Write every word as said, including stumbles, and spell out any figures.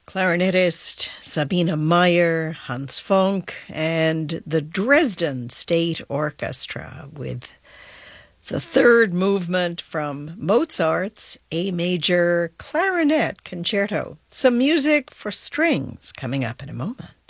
Clarinetist Sabine Meyer, Hans Funk, and the Dresden State Orchestra with the third movement from Mozart's A Major Clarinet Concerto. Some music for strings coming up in a moment.